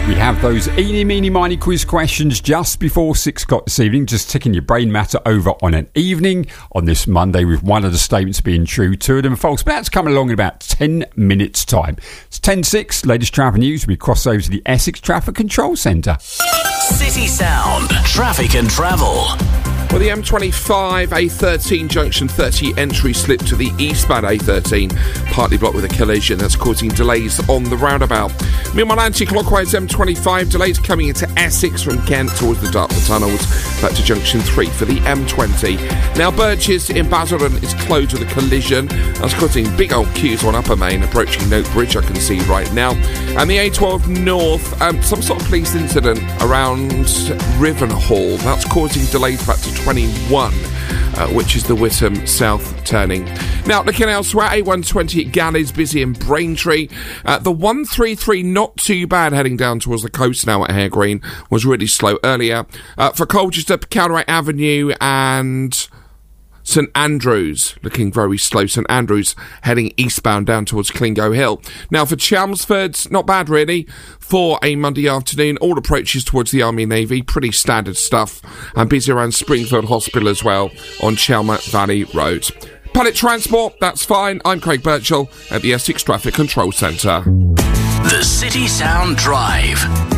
We have those eeny, meeny, miny quiz questions just before 6 o'clock this evening, just ticking your brain matter over on an evening on this Monday, with one of the statements being true, two of them false. But that's coming along in about 10 minutes' time. It's 10:06, latest traffic news. We cross over to the Essex Traffic Control Centre. City Sound, traffic and travel. Well, the M25 A13 junction 30 entry slip to the eastbound A13, partly blocked with a collision that's causing delays on the roundabout. Meanwhile, anti-clockwise M25 delays coming into Essex from Kent towards the Dartford tunnels, back to junction 3 for the M20. Now, Burgess in Basildon is closed with a collision that's causing big old queues on Upper Main, approaching Note Bridge, I can see right now. And the A12 North, some sort of police incident around Rivenhall, that's causing delays back to 21, which is the Witham South turning. Now, looking elsewhere, A120 at Galleys, busy in Braintree. The 133 not too bad heading down towards the coast now at Hare Green, was really slow earlier. For Colchester, Cartwright Avenue and St Andrews, looking very slow. St Andrews heading eastbound down towards Clingo Hill. Now for Chelmsford, not bad really for a Monday afternoon. All approaches towards the Army Navy, pretty standard stuff. And busy around Springfield Hospital as well on Chelmsford Valley Road. Public transport, that's fine. I'm Craig Birchall at the Essex Traffic Control Centre. The City Sound Drive.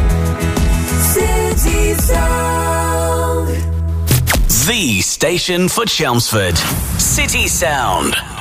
City Sound. The station for Chelmsford. City Sound.